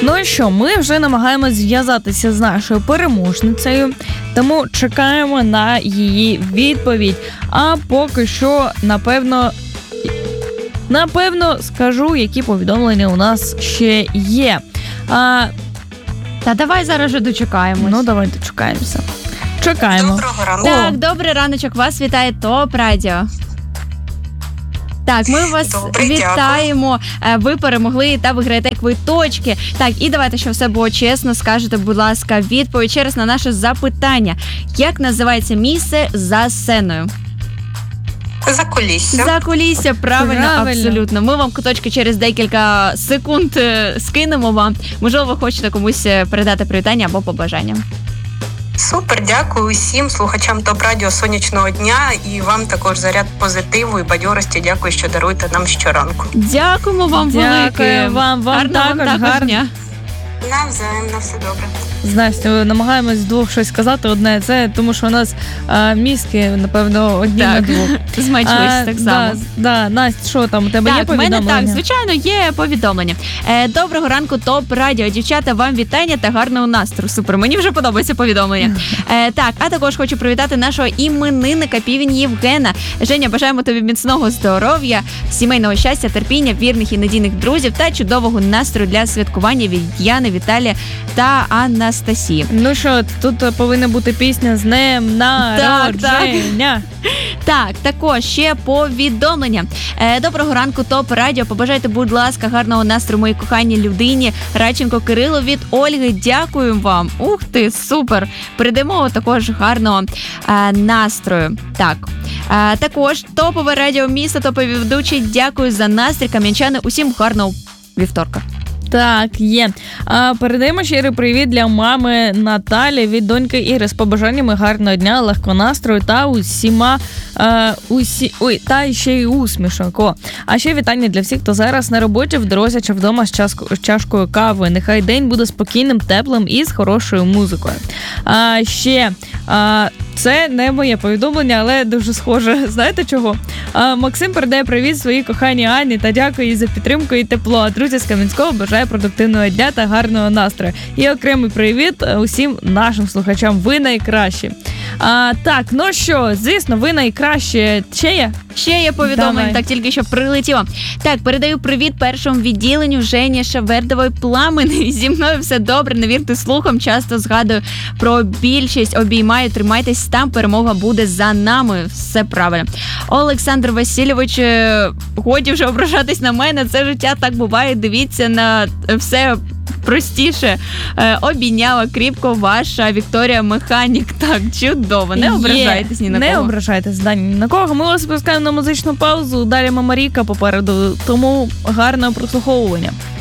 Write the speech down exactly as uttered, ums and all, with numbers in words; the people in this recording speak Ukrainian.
Ну що, ми вже намагаємось зв'язатися з нашою переможницею, тому чекаємо на її відповідь. А поки що, напевно, напевно, скажу, які повідомлення у нас ще є. А... Та давай зараз же дочекаємось. Ну, давай дочекаємося. Чекаємо. Доброго ранку. Так, добрий раночок, вас вітає ТОП Радіо. Так, ми вас Добре, вітаємо. Дякую. Ви перемогли та виграєте квиточки. Так, і давайте, щоб все було чесно, скажете, будь ласка, відповідь через на наше запитання. Як називається місце за сценою? За кулісся. За кулісся, правильно, Правильно. абсолютно. Ми вам куточки через декілька секунд е, скинемо вам. Можливо, ви хочете комусь передати привітання або побажання. Супер, дякую усім слухачам ТОП Радіо сонячного дня і вам також заряд позитиву і бадьорості. Дякую, що даруєте нам щоранку. Дякуємо вам велике. Дякую вам, вам Гарного також, вам також гарно. дня. Навзаєм, на все добре. З Настю намагаємось двох щось сказати одне. Це тому, що у нас а, мізки, напевно, одні на Так, двох. змачились так само. Да, да. Настя, що там, у тебе є Так, в мене повідомлення? так, звичайно, є повідомлення. Е, доброго ранку, ТОП Радіо. Дівчата, вам вітання та гарного настрою. Супер, мені вже подобається повідомлення. Е, так, а також хочу привітати нашого іменинника Півень Євгена. Женя, бажаємо тобі міцного здоров'я, сімейного щастя, терпіння, вірних і надійних друзів та чудового настрою для святкування від Яни, Віталія та Анастасії. Ну що, тут повинна бути пісня з днем народження. Так, також ще повідомлення. Е, доброго ранку, ТОП Радіо. Побажайте, будь ласка, гарного настрою моїй коханій людині Радченко Кирило від Ольги. Дякую вам. Ух ти, супер. Передамо також гарного е, настрою. Так. Е, також топове радіо міста, топові ведучі. Дякую за настрій. Кам'янчани, усім гарного вівторка. Так, є. А, передаємо щирий привіт для мами Наталі від доньки Іри з побажаннями гарного дня, легкого настрою та усіма а, усі, ой, та ще й усмішок. О. А ще вітання для всіх, хто зараз на роботі, в дорозі чи вдома з чашко, чашкою кави. Нехай день буде спокійним, теплим і з хорошою музикою. А ще а, це не моє повідомлення, але дуже схоже. Знаєте чого? А, Максим передає привіт своїй коханій Ані та дякую їй за підтримку і тепло. Друзі з Кам'янського бажаю продуктивного дня та гарного настрою. І окремий привіт усім нашим слухачам. Ви найкращі. А, так, ну що, звісно, ви найкращі. Ще є? Ще є повідомлення, Давай. так тільки що прилетіло. Так, передаю привіт першому відділенню Жені Шавердової Пламени. Зі мною все добре, не вірте слухам, часто згадую про більшість, обіймаю, тримайтесь там, перемога буде за нами. Все правильно. Олександр Васильович, годі вже ображатись на мене, це життя так буває, дивіться на все простіше. Е, обійняла кріпко ваша Вікторія Механік. Так, чудово, не Є. ображайтесь ні на Не кого. ображайтесь, Дані, ні на кого. Ми вас пускаємо на музичну паузу, далі Мама Ріка попереду, тому гарного прослуховування.